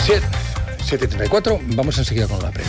7:34, vamos enseguida con la prensa.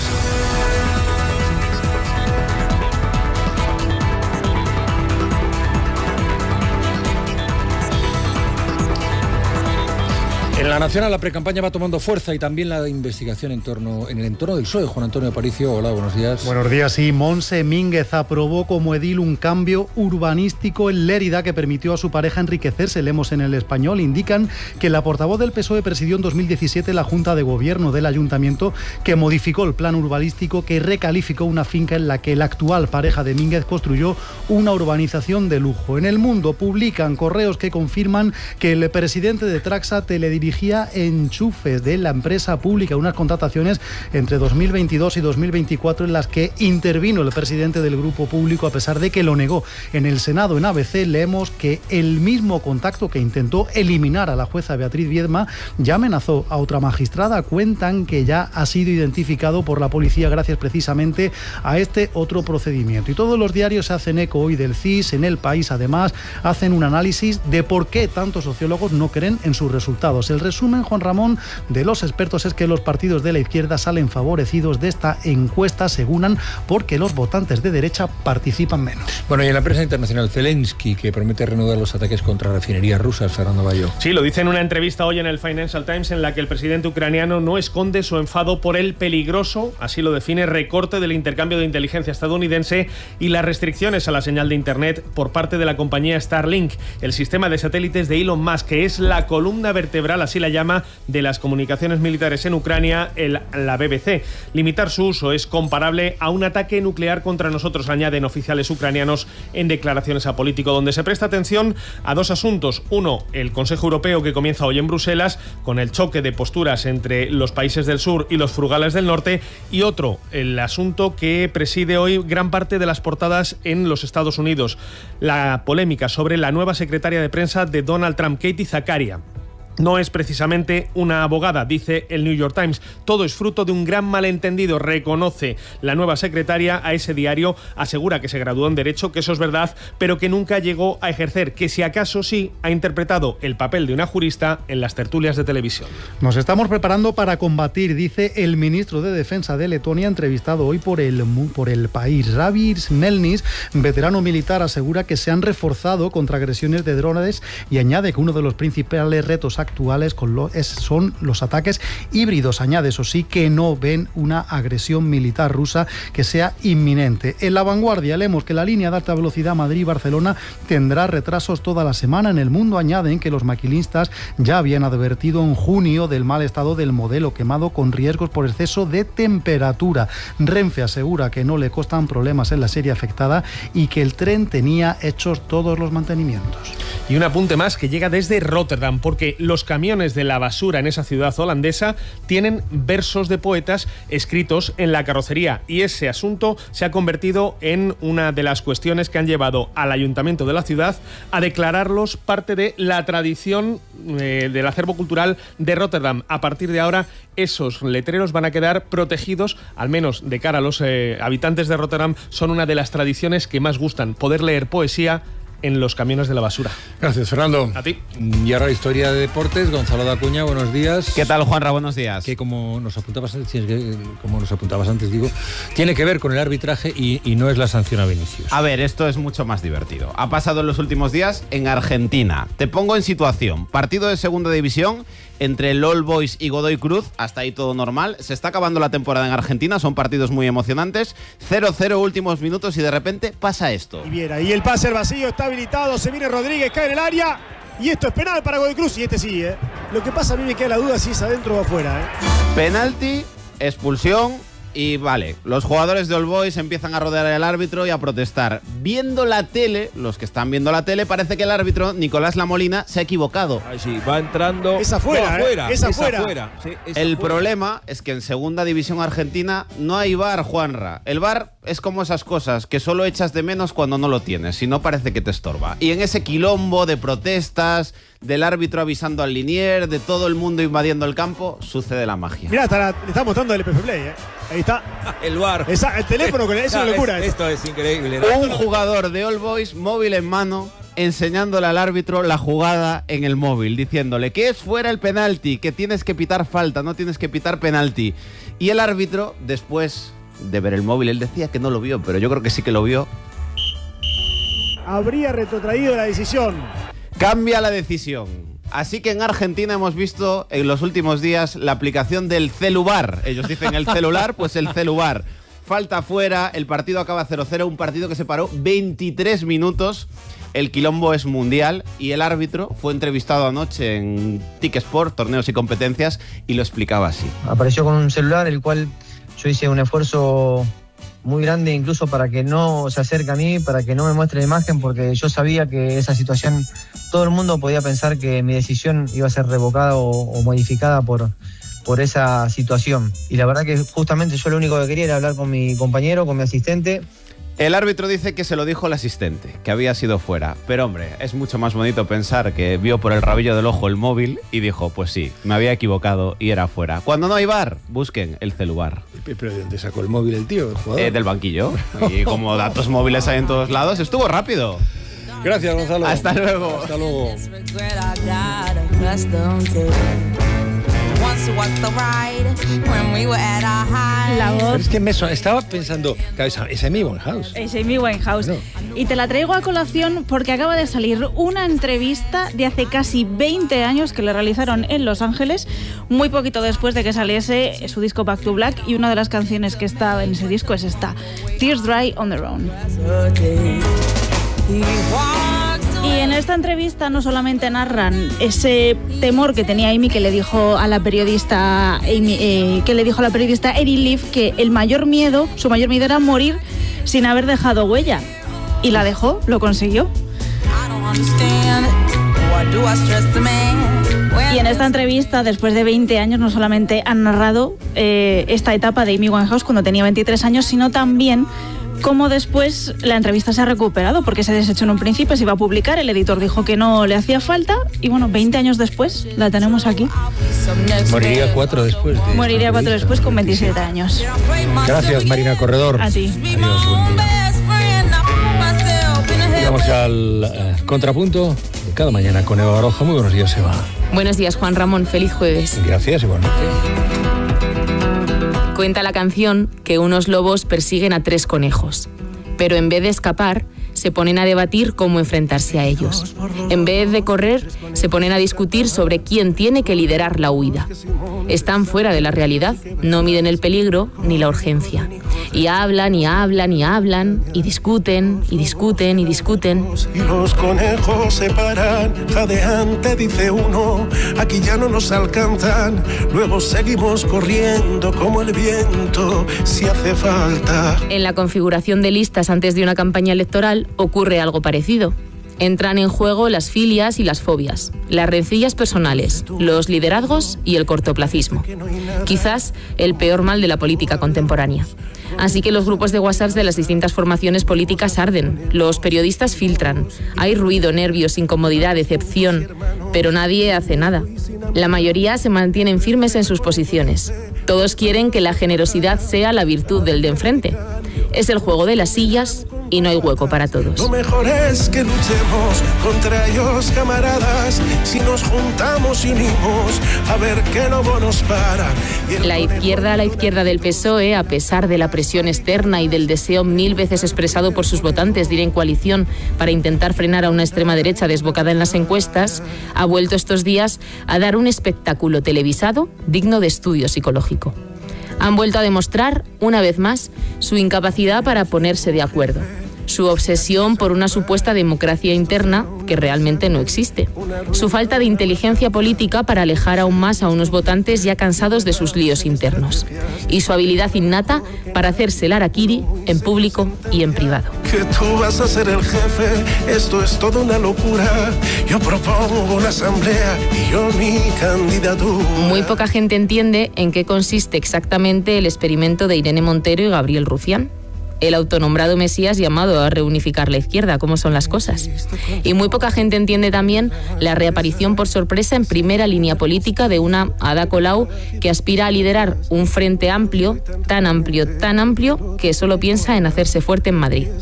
En la Nacional la precampaña va tomando fuerza y también la investigación en el entorno del PSOE. Juan Antonio Aparicio, hola, buenos días. Buenos días, sí. Montse Mínguez aprobó como edil un cambio urbanístico en Lérida que permitió a su pareja enriquecerse. Leemos en El Español, indican que la portavoz del PSOE presidió en 2017 la Junta de Gobierno del Ayuntamiento que modificó el plan urbanístico que recalificó una finca en la que la actual pareja de Mínguez construyó una urbanización de lujo. En El Mundo publican correos que confirman que el presidente de Traxa teledirigía enchufes de la empresa pública, unas contrataciones entre 2022 y 2024 en las que intervino el presidente del grupo público a pesar de que lo negó. En el Senado, en ABC, leemos que el mismo contacto que intentó eliminar a la jueza Beatriz Viedma ya amenazó a otra magistrada. Cuentan que ya ha sido identificado por la policía gracias precisamente a este otro procedimiento. Y todos los diarios se hacen eco hoy del CIS. En El País, además, hacen un análisis de por qué tantos sociólogos no creen en sus resultados. El resumen, Juan Ramón, de los expertos es que los partidos de la izquierda salen favorecidos de esta encuesta, aseguran, porque los votantes de derecha participan menos. Bueno, y en la prensa internacional, Zelensky, que promete reanudar los ataques contra refinerías rusas. Fernando Bayo. Sí, lo dice en una entrevista hoy en el Financial Times en la que el presidente ucraniano no esconde su enfado por el peligroso, así lo define, recorte del intercambio de inteligencia estadounidense y las restricciones a la señal de Internet por parte de la compañía Starlink, el sistema de satélites de Elon Musk, que es la columna vertebral, así la llama, de las comunicaciones militares en Ucrania, la BBC. Limitar su uso es comparable a un ataque nuclear contra nosotros, añaden oficiales ucranianos en declaraciones a Político, donde se presta atención a dos asuntos. Uno, el Consejo Europeo que comienza hoy en Bruselas, con el choque de posturas entre los países del sur y los frugales del norte, y otro, el asunto que preside hoy gran parte de las portadas en los Estados Unidos, la polémica sobre la nueva secretaria de prensa de Donald Trump, Katie Zakaria. No es precisamente una abogada, dice el New York Times. Todo es fruto de un gran malentendido, reconoce la nueva secretaria a ese diario. Asegura que se graduó en Derecho, que eso es verdad, pero que nunca llegó a ejercer, que si acaso sí ha interpretado el papel de una jurista en las tertulias de televisión. Nos estamos preparando para combatir, dice el ministro de Defensa de Letonia, entrevistado hoy por el País. Ravis Melnis, veterano militar, asegura que se han reforzado contra agresiones de drones y añade que uno de los principales retos actuales son los ataques híbridos. Añade, eso sí, que no ven una agresión militar rusa que sea inminente. En La Vanguardia leemos que la línea de alta velocidad Madrid-Barcelona tendrá retrasos toda la semana. En El Mundo añaden que los maquinistas ya habían advertido en junio del mal estado del modelo quemado con riesgos por exceso de temperatura. Renfe asegura que no le costan problemas en la serie afectada y que el tren tenía hechos todos los mantenimientos. Y un apunte más que llega desde Rotterdam, porque los camiones de la basura en esa ciudad holandesa tienen versos de poetas escritos en la carrocería, y ese asunto se ha convertido en una de las cuestiones que han llevado al ayuntamiento de la ciudad a declararlos parte de la tradición del acervo cultural de Rotterdam. A partir de ahora, esos letreros van a quedar protegidos, al menos de cara a los habitantes de Rotterdam. Son una de las tradiciones que más gustan, poder leer poesía en los camiones de la basura. Gracias, Fernando. A ti. Y ahora historia de deportes. Gonzalo de Acuña, buenos días. ¿Qué tal, Juanra? Buenos días. Que como nos apuntabas antes, digo, tiene que ver con el arbitraje y no es la sanción a Vinicius. A ver, esto es mucho más divertido. Ha pasado en los últimos días en Argentina. Te pongo en situación. Partido de segunda división entre el All Boys y Godoy Cruz. Hasta ahí todo normal. Se está acabando la temporada en Argentina. Son partidos muy emocionantes. 0-0 últimos minutos y de repente pasa esto. Y el pase al vacío está habilitado. Se viene Rodríguez, cae en el área. Y esto es penal para Godoy Cruz. Y este sí, ¿eh? Lo que pasa, a mí me queda la duda si es adentro o afuera, ¿eh? Penalti, expulsión. Y vale, los jugadores de All Boys empiezan a rodear al árbitro y a protestar. Viendo la tele, los que están viendo la tele, parece que el árbitro, Nicolás Lamolina, se ha equivocado. Ay, sí, va entrando. Es afuera, es afuera. Sí, el problema es que en segunda división argentina no hay VAR, Juanra. El VAR es como esas cosas que solo echas de menos cuando no lo tienes, si no parece que te estorba. Y en ese quilombo de protestas, del árbitro avisando al linier, de todo el mundo invadiendo el campo, sucede la magia. Mirá, le está mostrando el PF Play, ¿eh? Ahí está. El VAR. El teléfono con eso es locura. Esto es increíble, ¿no? Un jugador de All Boys, móvil en mano, enseñándole al árbitro la jugada en el móvil, diciéndole que es fuera el penalti, que tienes que pitar falta, no tienes que pitar penalti. Y el árbitro, después de ver el móvil, él decía que no lo vio, pero yo creo que sí que lo vio. Habría retrotraído la decisión. Cambia la decisión. Así que en Argentina hemos visto en los últimos días la aplicación del celular. Ellos dicen el celular, pues el celular. Falta fuera, el partido acaba 0-0, un partido que se paró 23 minutos. El quilombo es mundial y el árbitro fue entrevistado anoche en TIC Sport, torneos y competencias, y lo explicaba así. Apareció con un celular, el cual yo hice un esfuerzo muy grande incluso para que no se acerque a mí, para que no me muestre la imagen, porque yo sabía que esa situación, todo el mundo podía pensar que mi decisión iba a ser revocada o modificada por esa situación. Y la verdad que justamente yo lo único que quería era hablar con mi compañero, con mi asistente. El árbitro dice que se lo dijo el asistente, que había sido fuera. Pero hombre, es mucho más bonito pensar que vio por el rabillo del ojo el móvil y dijo, pues sí, me había equivocado y era fuera. Cuando no hay VAR, busquen el celular. ¿Pero de dónde sacó el móvil el tío, el jugador? Del banquillo. Y como datos móviles hay en todos lados, estuvo rápido. Gracias, Gonzalo. Hasta luego. Hasta luego. La voz. Pero es que estaba pensando, es Amy Winehouse. Es Amy Winehouse. No. Y te la traigo a colación porque acaba de salir una entrevista de hace casi 20 años que le realizaron en Los Ángeles, muy poquito después de que saliese su disco Back to Black, y una de las canciones que está en ese disco es esta, Tears Dry on Their Own. Y en esta entrevista no solamente narran ese temor que tenía Amy, que le dijo a la periodista Eddie Leaf que su mayor miedo era morir sin haber dejado huella. Y la dejó, lo consiguió. Y en esta entrevista, después de 20 años, no solamente han narrado esta etapa de Amy Winehouse cuando tenía 23 años, sino también cómo después la entrevista se ha recuperado, porque se desechó en un principio, se iba a publicar, el editor dijo que no le hacía falta, y bueno, 20 años después la tenemos aquí. Moriría 4 después. Moriría 4 después con 27 años. Gracias, Marina Corredor. A ti. Adiós, buen día. Llegamos al contrapunto de cada mañana con Eva Baroja. Muy buenos días, Eva. Buenos días, Juan Ramón. Feliz jueves. Gracias, igualmente. Cuenta la canción que unos lobos persiguen a 3 conejos, pero en vez de escapar, se ponen a debatir cómo enfrentarse a ellos. En vez de correr, se ponen a discutir sobre quién tiene que liderar la huida. Están fuera de la realidad, no miden el peligro ni la urgencia. Y hablan y hablan y hablan, y discuten y discuten y discuten. Y los conejos se paran, jadeante dice uno, aquí ya no nos alcanzan, luego seguimos corriendo como el viento, si hace falta. En la configuración de listas antes de una campaña electoral ocurre algo parecido. Entran en juego las filias y las fobias, las rencillas personales, los liderazgos y el cortoplacismo. Quizás el peor mal de la política contemporánea. Así que los grupos de WhatsApp de las distintas formaciones políticas arden, los periodistas filtran, hay ruido, nervios, incomodidad, decepción, pero nadie hace nada. La mayoría se mantienen firmes en sus posiciones. Todos quieren que la generosidad sea la virtud del de enfrente. Es el juego de las sillas y no hay hueco para todos. Lo mejor es que luchemos contra ellos, camaradas, si nos juntamos y unimos, a ver qué lobo nos para. La izquierda del PSOE, a pesar de la presión externa y del deseo 1000 veces expresado por sus votantes de ir en coalición para intentar frenar a una extrema derecha desbocada en las encuestas, ha vuelto estos días a dar un espectáculo televisado digno de estudio psicológico. Han vuelto a demostrar, una vez más, su incapacidad para ponerse de acuerdo, su obsesión por una supuesta democracia interna que realmente no existe, su falta de inteligencia política para alejar aún más a unos votantes ya cansados de sus líos internos, y su habilidad innata para hacerse el harakiri en público y en privado. Que tú vas a ser el jefe, esto es toda una locura, yo propongo una asamblea y yo mi candidatura. Muy poca gente entiende en qué consiste exactamente el experimento de Irene Montero y Gabriel Rufián, el autonombrado Mesías llamado a reunificar la izquierda, cómo son las cosas. Y muy poca gente entiende también la reaparición por sorpresa en primera línea política de una Ada Colau que aspira a liderar un frente amplio, tan amplio, que solo piensa en hacerse fuerte en Madrid.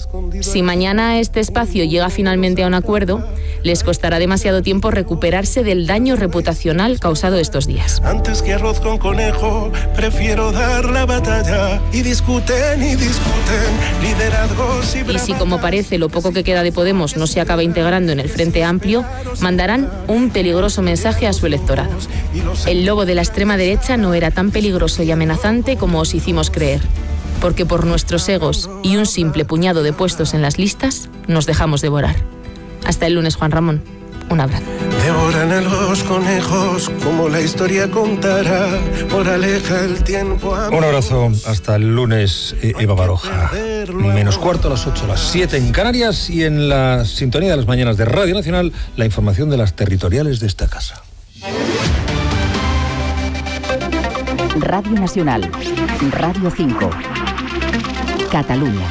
Si mañana este espacio llega finalmente a un acuerdo, les costará demasiado tiempo recuperarse del daño reputacional causado estos días. Antes que arroz con conejo, prefiero dar la batalla. Y discuten, liderazgos y si, como parece, lo poco que queda de Podemos no se acaba integrando en el Frente Amplio, mandarán un peligroso mensaje a su electorado. El lobo de la extrema derecha no era tan peligroso y amenazante como os hicimos creer, porque por nuestros egos y un simple puñado de puestos en las listas, nos dejamos devorar. Hasta el lunes, Juan Ramón. Un abrazo. Devoran a los conejos como la historia contará. Moraleja el tiempo. Un abrazo. Hasta el lunes, Eva Baroja. Menos cuarto a las 8, a las 7 en Canarias, y en la sintonía de las mañanas de Radio Nacional, la información de las territoriales de esta casa. Radio Nacional, Radio 5, Catalunya.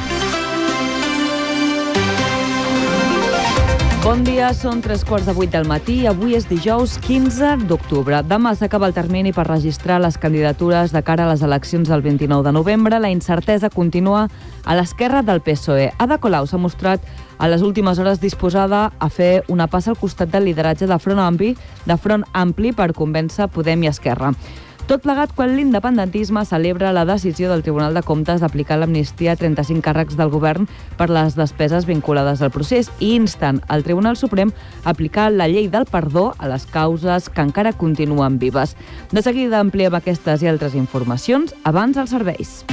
Bon dia, són 7:45 del matí. Avui és dijous 15 d'octubre. Demà s'acaba el termini per registrar les candidatures de cara a les eleccions del 29 de novembre. La incertesa continua a l'esquerra del PSOE. Ada Colau s'ha mostrat a les últimes hores disposada a fer una passa al costat del lideratge de Front Ampli per convèncer Podem i Esquerra. Tot plegat quan l'independentisme celebra la decisió del Tribunal de Comptes d'aplicar l'amnistia a 35 càrrecs del govern per les despeses vinculades al procés i insten al Tribunal Suprem a aplicar la llei del perdó a les causes que encara continuen vives. De seguida ampliem aquestes i altres informacions abans als serveis.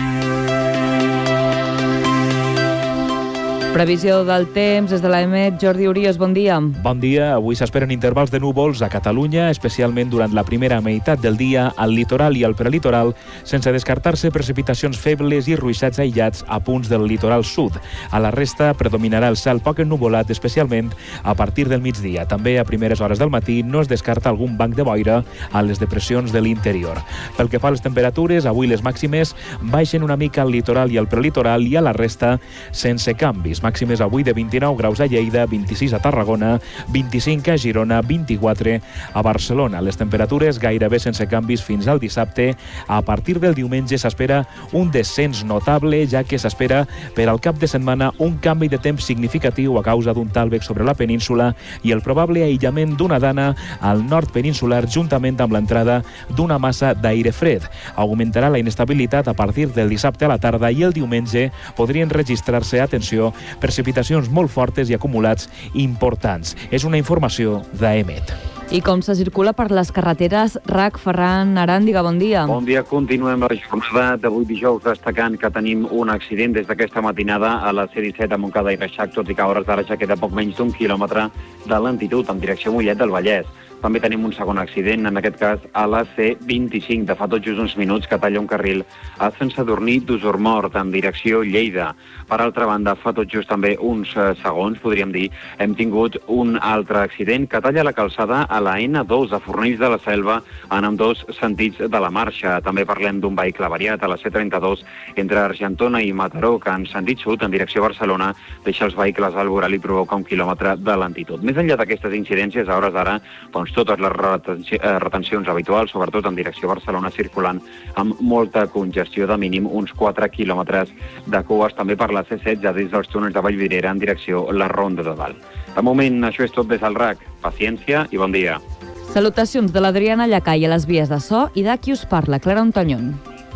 Previsió del temps des de l'EMET. Jordi Urios, bon dia. Bon dia. Avui s'esperen intervals de núvols a Catalunya, especialment durant la primera meitat del dia al litoral i al prelitoral, sense descartar-se precipitacions febles i ruixats aïllats a punts del litoral sud. A la resta predominarà el cel poc ennuvolat, especialment a partir del migdia. També a primeres hores del matí no es descarta algun banc de boira a les depressions de l'interior. Pel que fa a les temperatures, avui les màximes baixen una mica al litoral i al prelitoral i a la resta sense canvis. Màximes avui de 29 graus a Lleida, 26 a Tarragona, 25 a Girona, 24 a Barcelona. Les temperatures gairebé sense canvis fins al dissabte. A partir del diumenge s'espera un descens notable, ja que s'espera per al cap de setmana un canvi de temps significatiu a causa d'un tàlveg sobre la península i el probable aïllament d'una dana al nord peninsular juntament amb l'entrada d'una massa d'aire fred. Augmentarà la inestabilitat a partir del dissabte a la tarda i el diumenge podrien registrar-se, atenció, precipitacions molt fortes i acumulats importants. És una informació d'EMET. I com se circula per les carreteres? RAC, Ferran Aràndiga, bon dia. Bon dia, continuem la jornada d'avui dijous destacant que tenim un accident des d'aquesta matinada a la C-17 a Montcada i Reixac, tot i que a hores d'ara ja queda poc menys d'un quilòmetre de lentitud en direcció Mollet del Vallès. També tenim un segon accident, en aquest cas a la C-25, de fa tot just uns minuts, que talla un carril a Sant Sadurní d'Usurmort, en direcció Lleida. Per altra banda, fa tot just també uns segons, podríem dir, hem tingut un altre accident que talla la calçada a la N2, a Fornells de la Selva, en ambdós sentits de la marxa. També parlem d'un vehicle avariat a la C-32 entre Argentona i Mataró, que en sentit sud, en direcció Barcelona, deixa els vehicles al voral i provoca un quilòmetre de lentitud. Més enllà d'aquestes incidències, a hores d'ara, totes les retencions habituals, sobretot en direcció Barcelona, circulant amb molta congestió, de mínim uns 4 quilòmetres de cues, també per la C-16 des dels túnels de Vallvidrera en direcció la Ronda de Dalt. De moment, això és tot des del RAC. Paciència i bon dia. Salutacions de l'Adriana Llacai a les vies de so i de qui us parla, Clara Ontanyón.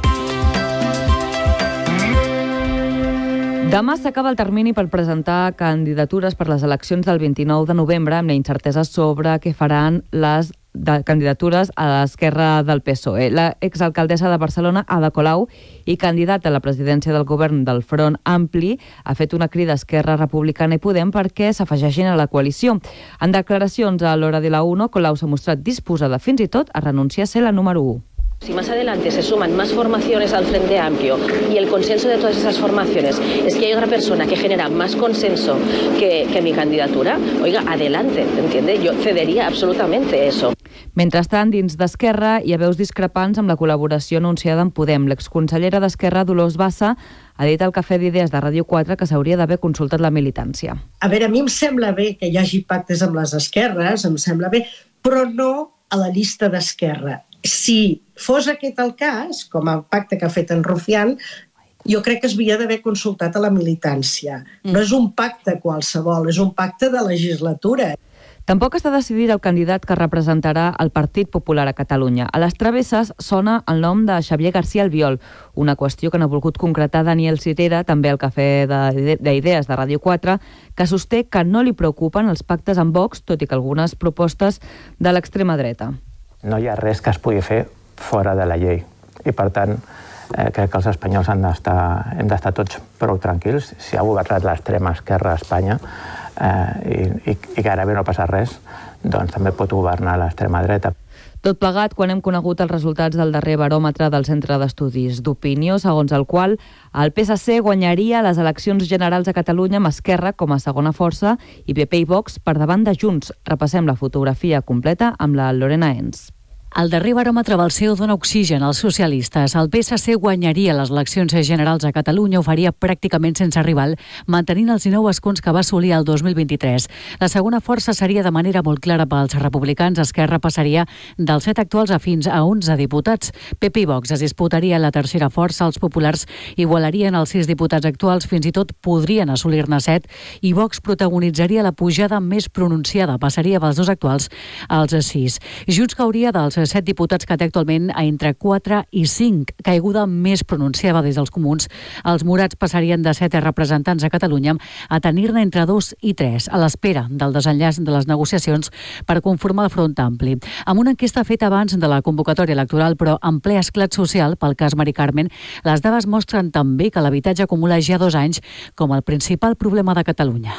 Demà s'acaba el termini per presentar candidatures per les eleccions del 29 de novembre amb la incertesa sobre què faran les candidatures a l'esquerra del PSOE. La exalcaldessa de Barcelona, Ada Colau, i candidata a la presidència del govern del Front Ampli, ha fet una crida a Esquerra Republicana i Podem perquè s'afegeixin a la coalició. En declaracions a l'Hora de la 1, Colau s'ha mostrat disposada fins i tot a renunciar a ser la número 1. Si más adelante se suman más formaciones al Frente Amplio y el consenso de todas esas formaciones es que hay otra persona que genera más consenso que mi candidatura, oiga, adelante, ¿entiende? Yo cedería absolutamente eso. Mentrestant, dins d'Esquerra hi ha veus discrepants amb la col·laboració anunciada amb Podem. L'exconsellera d'Esquerra, Dolors Bassa, ha dit al Cafè d'Idees de Ràdio 4 que s'hauria d'haver consultat la militància. A veure, a mi em sembla bé que hi hagi pactes amb les esquerres, em sembla bé, però no a la llista d'Esquerra. Si fos aquest el cas, com el pacte que ha fet en Rufián, jo crec que es havia d'haver consultat a la militància. No és un pacte qualsevol, és un pacte de legislatura. Tampoc està decidit el candidat que representarà el Partit Popular a Catalunya. A les travesses sona el nom de Xavier García Albiol, una qüestió que n'ha volgut concretar Daniel Cirera, també al Cafè d'Idees de Ràdio 4, que sosté que no li preocupen els pactes amb Vox, tot i que algunes propostes de l'extrema dreta. No hi ha res que es pugui fer fora de la llei i, per tant, crec que els espanyols hem d'estar tots prou tranquils. Si ha governat l'extrema esquerra a Espanya i gairebé no passa res, doncs també pot governar l'extrema dreta. Tot plegat quan hem conegut els resultats del darrer baròmetre del Centre d'Estudis d'Opinió, segons el qual el PSC guanyaria les eleccions generals a Catalunya amb Esquerra com a segona força i PP i Vox per davant de Junts. Repassem la fotografia completa amb la Lorena Ens. El darrer baròmetre del CEU dona oxigen als socialistes. El PSC guanyaria les eleccions generals a Catalunya, ho faria pràcticament sense rival, mantenint els 19 escons que va assolir el 2023. La segona força seria de manera molt clara pels republicans. Esquerra passaria dels 7 actuals a fins a 11 diputats. PP i Vox es disputaria la tercera força. Els populars igualarien els 6 diputats actuals, fins i tot podrien assolir-ne 7, i Vox protagonitzaria la pujada més pronunciada. Passaria dels 2 actuals als 6. Junts cauria dels 7 diputats que té actualment a entre 4 i 5, caiguda més pronunciada des dels comuns. Els morats passarien de 7 representants a Catalunya a tenir-ne entre 2 i 3, a l'espera del desenllaç de les negociacions per conformar el Front Ampli. Amb una enquesta feta abans de la convocatòria electoral, però en ple esclat social pel cas Mari Carmen, les dades mostren també que l'habitatge acumula ja 2 anys com el principal problema de Catalunya.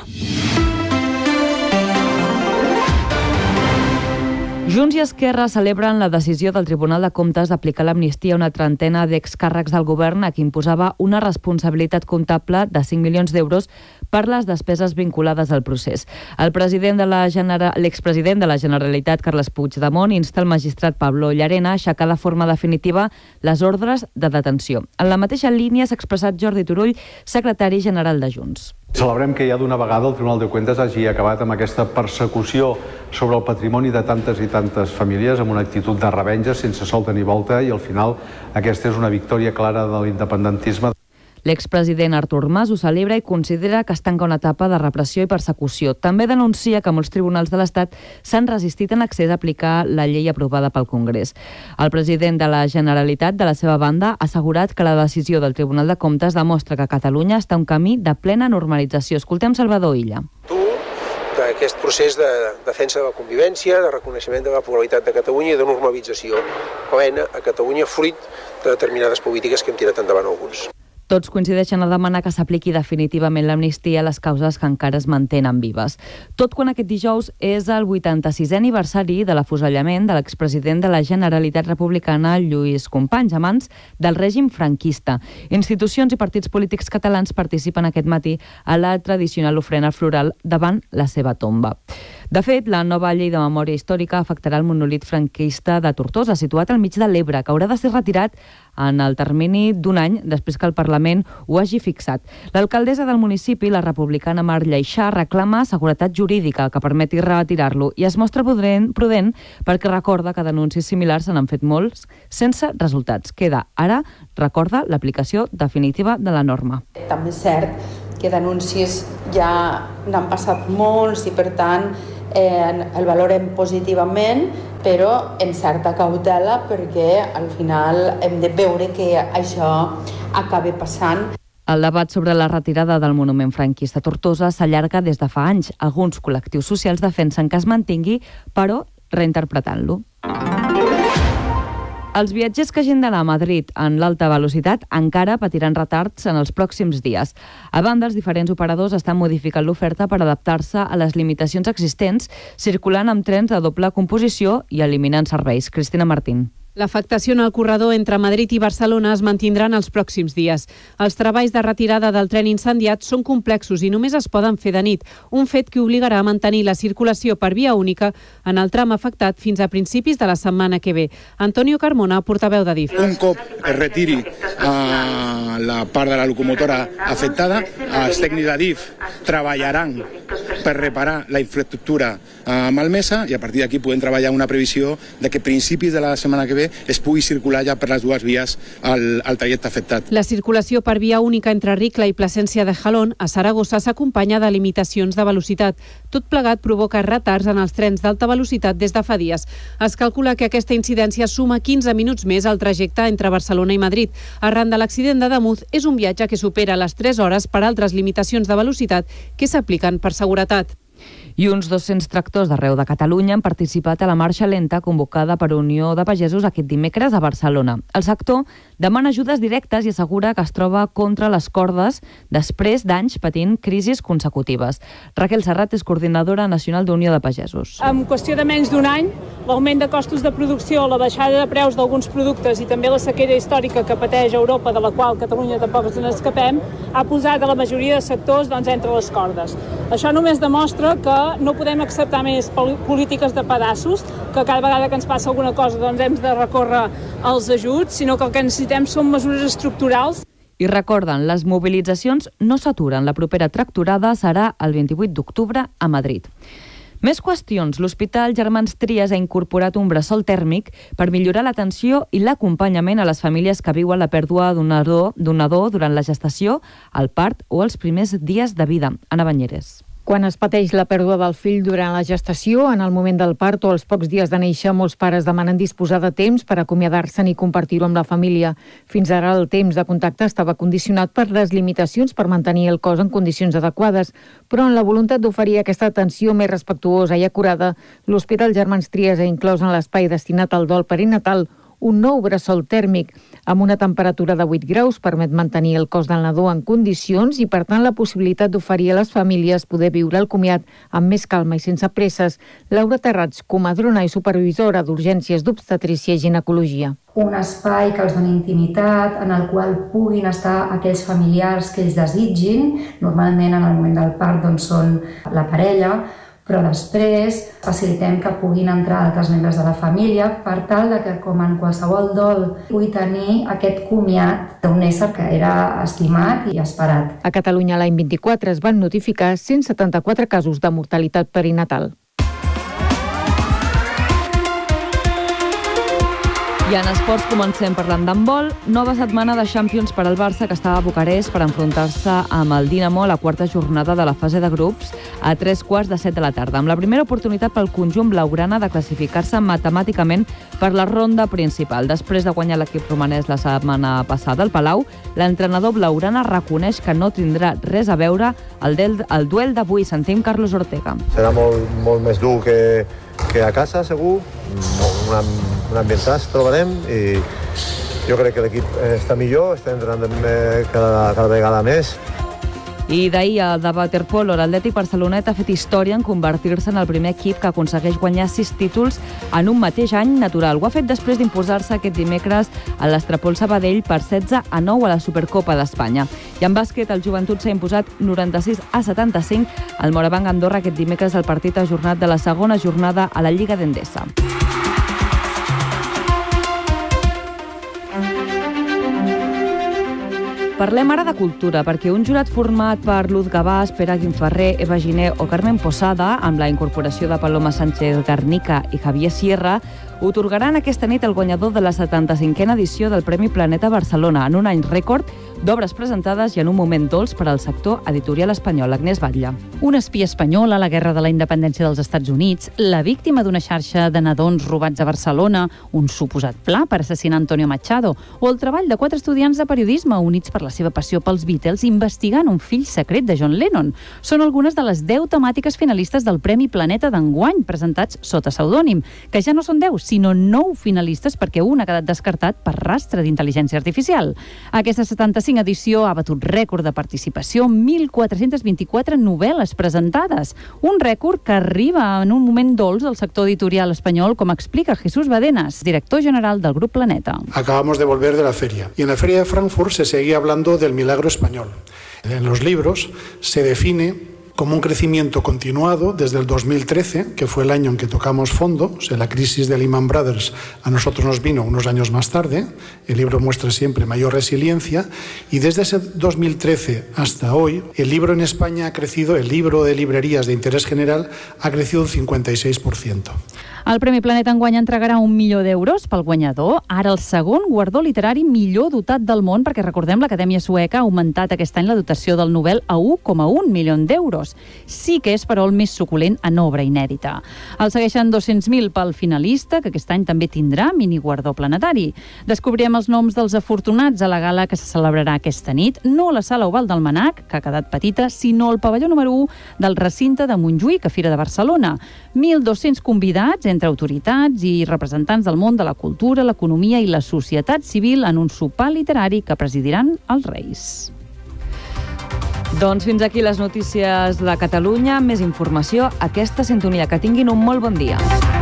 Junts i Esquerra celebren la decisió del Tribunal de Comptes d'aplicar l'amnistia a una trentena d'excàrrecs del govern a qui imposava una responsabilitat comptable de 5 milions d'euros per les despeses vinculades al procés. L'expresident de la Generalitat, Carles Puigdemont, insta el magistrat Pablo Llarena a aixecar de forma definitiva les ordres de detenció. En la mateixa línia s'ha expressat Jordi Turull, secretari general de Junts. Celebrem que ja d'una vegada el Tribunal de Cuentas hagi acabat amb aquesta persecució sobre el patrimoni de tantes i tantes famílies amb una actitud de revenja sense solta ni volta, i al final aquesta és una victòria clara de l'independentisme. L'expresident Artur Mas ho celebra i considera que es tanca una etapa de repressió i persecució. També denuncia que molts tribunals de l'Estat s'han resistit en accés a aplicar la llei aprovada pel Congrés. El president de la Generalitat, de la seva banda, ha assegurat que la decisió del Tribunal de Comptes demostra que Catalunya està un camí de plena normalització. Escoltem Salvador Illa. D'aquest procés de defensa de la convivència, de reconeixement de la pluralitat de Catalunya i de normalització plena a Catalunya, fruit de determinades polítiques que hem tirat endavant alguns. Tots coincideixen a demanar que s'apliqui definitivament l'amnistia a les causes que encara es mantenen vives. Tot quan aquest dijous és el 86è aniversari de l'afusellament de l'expresident de la Generalitat Republicana, Lluís Companys, a mans del règim franquista. Institucions i partits polítics catalans participen aquest matí a la tradicional ofrena floral davant la seva tomba. De fet, la nova llei de memòria històrica afectarà el monolit franquista de Tortosa, situat al mig de l'Ebre, que haurà de ser retirat en el termini d'un any després que el Parlament ho hagi fixat. L'alcaldessa del municipi, la republicana Mar Lleixà, reclama seguretat jurídica que permeti retirar-lo i es mostra prudent perquè recorda que denúncies similars se n'han fet molts sense resultats. Queda ara, recorda, l'aplicació definitiva de la norma. També és cert que denúncies ja n'han passat molts i, per tant, el valorem positivament, però amb certa cautela perquè al final hem de veure que això acabi passant. El debat sobre la retirada del monument franquista a Tortosa s'allarga des de fa anys. Alguns col·lectius socials defensen que es mantingui, però reinterpretant-lo. Els viatgers que hagin d'anar a Madrid en l'alta velocitat encara patiran retards en els pròxims dies. A banda, els diferents operadors estan modificant l'oferta per adaptar-se a les limitacions existents, circulant amb trens de doble composició i eliminant serveis. Cristina Martín. L'afectació en el corredor entre Madrid i Barcelona es mantindran els pròxims dies. Els treballs de retirada del tren incendiat són complexos i només es poden fer de nit, un fet que obligarà a mantenir la circulació per via única en el tram afectat fins a principis de la setmana que ve. Antonio Carmona, portaveu de DIF. Un cop es retiri la part de la locomotora afectada, els tècnics de DIF treballaran per reparar la infraestructura malmesa, i a partir d'aquí podem treballar una previsió de que a principis de la setmana que ve es pugui circular ja per les dues vies al trajecte afectat. La circulació per via única entre Ricla i Plasència de Jalón a Saragossa s'acompanya de limitacions de velocitat. Tot plegat provoca retards en els trens d'alta velocitat des de fa dies. Es calcula que aquesta incidència suma 15 minuts més al trajecte entre Barcelona i Madrid. Arran de l'accident de Damuz, és un viatge que supera les 3 hores per altres limitacions de velocitat que s'apliquen per seguretat. I uns 200 tractors d'arreu de Catalunya han participat a la marxa lenta convocada per Unió de Pagesos aquest dimecres a Barcelona. El sector demana ajudes directes i assegura que es troba contra les cordes després d'anys patint crisis consecutives. Raquel Serrat és coordinadora nacional d'Unió de Pagesos. En qüestió de menys d'un any, l'augment de costos de producció, la baixada de preus d'alguns productes i també la sequera històrica que pateix Europa, de la qual Catalunya tampoc ens n'escapem, ha posat a la majoria de sectors entre les cordes. Això només demostra que no podem acceptar més polítiques de pedaços, que cada vegada que ens passa alguna cosa hem de recórrer als ajuts, sinó que el que necessitem són mesures estructurals. I recorden, les mobilitzacions no s'aturen. La propera tractorada serà el 28 d'octubre a Madrid. Més qüestions. L'Hospital Germans Trias ha incorporat un bressol tèrmic per millorar l'atenció i l'acompanyament a les famílies que viuen la pèrdua d'un nadó durant la gestació, el part o els primers dies de vida. Anna Banyeres. Quan es pateix la pèrdua del fill durant la gestació, en el moment del part o els pocs dies de néixer, molts pares demanen disposar de temps per acomiadar-se'n i compartir-ho amb la família. Fins ara el temps de contacte estava condicionat per les limitacions per mantenir el cos en condicions adequades, però en la voluntat d'oferir aquesta atenció més respectuosa i acurada, l'Hospital Germans Trias ha inclòs en l'espai destinat al dol perinatal un nou bressol tèrmic amb una temperatura de 8 graus permet mantenir el cos del nadó en condicions i, per tant, la possibilitat d'oferir a les famílies poder viure el comiat amb més calma i sense presses. Laura Terrats, comadrona i supervisora d'urgències d'obstetrícia i ginecologia. Un espai que els doni intimitat, en el qual puguin estar aquells familiars que ells desitgin. Normalment, en el moment del part, són la parella, però després facilitem que puguin entrar altres membres de la família per tal que, com en qualsevol dol, pugui tenir aquest comiat d'un ésser que era estimat i esperat. A Catalunya l'any 24 es van notificar 174 casos de mortalitat perinatal. I en esports comencem parlant d'handbol. Nova setmana de Champions per al Barça, que estava a Bucarest per enfrontar-se amb el Dinamo a la quarta jornada de la fase de grups a 3:15 de la tarda, amb la primera oportunitat pel conjunt blaugrana de classificar-se matemàticament per la ronda principal. Després de guanyar l'equip romanès la setmana passada al Palau, l'entrenador blaugrana reconeix que no tindrà res a veure el duel d'avui. Sentim Carlos Ortega. Serà molt més dur que a casa, segur. Un ambientàs trobarem i jo crec que l'equip està millor, està entrenant cada vegada més. I d'ahir, de waterpolo, l'Atlètic Barcelonet ha fet història en convertir-se en el primer equip que aconsegueix guanyar 6 títols en un mateix any natural. Ho ha fet després d'imposar-se aquest dimecres a l'Estrapol Sabadell per 16-9 a la Supercopa d'Espanya. I en bàsquet, el Joventut s'ha imposat 96-75 al Morabanc Andorra aquest dimecres al partit ajornat de la segona jornada a la Lliga d'Endesa. Parlem ara de cultura, perquè un jurat format per Luz Gavàs, Pere Guimferrer, Eva Giner o Carmen Posada, amb la incorporació de Paloma Sánchez Garnica i Javier Sierra, otorgaran aquesta nit el guanyador de la 75a edició del Premi Planeta Barcelona, en un any rècord d'obres presentades i en un moment dolç per al sector editorial espanyol. Agnès Batlle. Un espia espanyol a la Guerra de la Independència dels Estats Units, la víctima d'una xarxa de nadons robats a Barcelona, un suposat pla per assassinar Antonio Machado, o el treball de 4 estudiants de periodisme units per la seva passió pels Beatles investigant un fill secret de John Lennon. Són algunes de les 10 temàtiques finalistes del Premi Planeta d'enguany, presentats sota pseudònim, que ja no són 10, sinó 9 finalistes perquè un ha quedat descartat per rastre d'intel·ligència artificial. Aquesta 75 edició ha batut rècord de participació, 1.424 novel·les presentades, un rècord que arriba en un moment dolç del sector editorial espanyol, com explica Jesús Badenas, director general del Grup Planeta. Acabamos de volver de la feria y en la feria de Frankfurt se seguía hablando del milagro español. En los libros se define como un crecimiento continuado desde el 2013, que fue el año en que tocamos fondo. O sea, la crisis de Lehman Brothers a nosotros nos vino unos años más tarde. El libro muestra siempre mayor resiliencia, y desde ese 2013 hasta hoy, el libro en España ha crecido, el libro de librerías de interés general ha crecido un 56%. El Premi Planeta enguany entregarà 1 milió d'euros pel guanyador, ara el segon guardó literari millor dotat del món, perquè recordem, l'Acadèmia Sueca ha augmentat aquest any la dotació del Nobel a 1,1 milió d'euros. Sí que és, però, el més suculent en obra inèdita. El segueixen 200.000 pel finalista, que aquest any també tindrà mini guardó planetari. Descobrirem els noms dels afortunats a la gala que se celebrarà aquesta nit, no a la Sala Oval del Mnac, que ha quedat petita, sinó al pavelló número 1 del recinte de Montjuïc, a Fira de Barcelona. 1.200 convidats, entre autoritats i representants del món de la cultura, l'economia i la societat civil, en un sopar literari que presidiran els Reis. Doncs fins aquí les notícies de Catalunya. Més informació, aquesta sintonia. Que tinguin un molt bon dia.